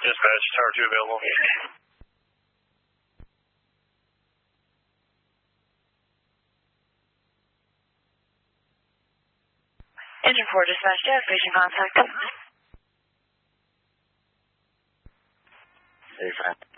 Dispatch, Tower 2 available. Engine 4 dispatch, station contact. Hey, friend.